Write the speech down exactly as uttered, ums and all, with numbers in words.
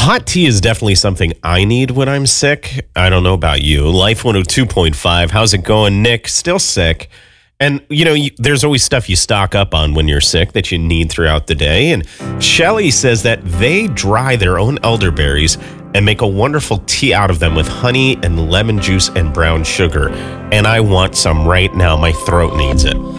hot tea is definitely something I need when I'm sick. I don't know about you. Life one oh two point five. How's it going, Nick? Still sick. And, you know, you, there's always stuff you stock up on when you're sick that you need throughout the day. And Shelly says that they dry their own elderberries and make a wonderful tea out of them with honey and lemon juice and brown sugar. And I want some right now. My throat needs it.